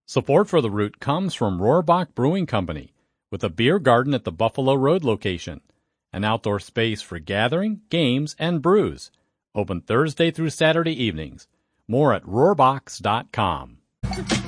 Support for The Root comes from Rohrbach Brewing Company, with a beer garden at the Buffalo Road location, an outdoor space for gathering, games, and brews. Open Thursday through Saturday evenings. More at rohrbachs.com.